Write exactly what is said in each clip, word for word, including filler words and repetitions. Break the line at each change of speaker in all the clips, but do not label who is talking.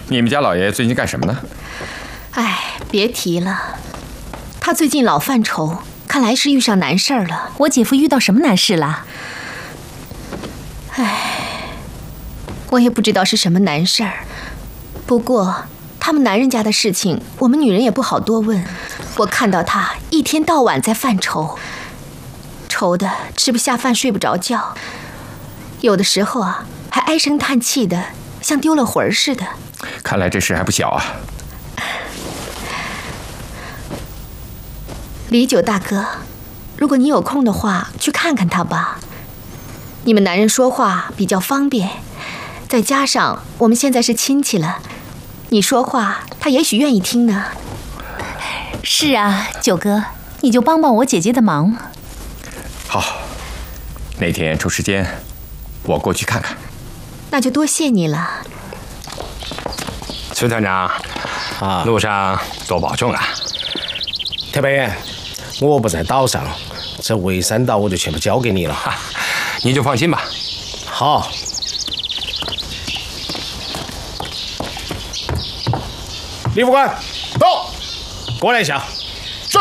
你们家老爷最近干什么呢？
哎，别提了，他最近老犯愁，看来是遇上难事儿了。
我姐夫遇到什么难事了？
哎，我也不知道是什么难事儿。不过他们男人家的事情，我们女人也不好多问。我看到他一天到晚在犯愁，愁得吃不下饭，睡不着觉，有的时候啊，还唉声叹气的，像丢了魂儿似的。
看来这事还不小啊。
李九大哥，如果你有空的话，去看看他吧。你们男人说话比较方便，再加上我们现在是亲戚了，你说话他也许愿意听呢。
是啊，九哥，你就帮帮我姐姐的忙。
好，哪天抽时间，我过去看看。
那就多谢你了。
孙团长，啊，路上多保重啊。
特派员，我不在岛上，这围山岛我就全部交给你了，
哈，你就放心吧。
好。李副官，
到，
过来一下。
是。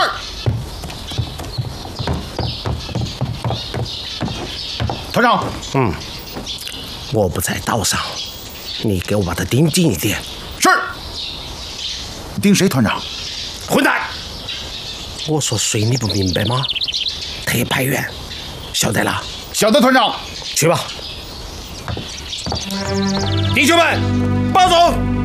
团长，
嗯，我不在岛上，你给我把他盯紧一点。
是。盯谁，团长？
混蛋！我说谁你不明白吗？特派员，晓得了。
晓得，团长。
去吧，弟兄们，保重。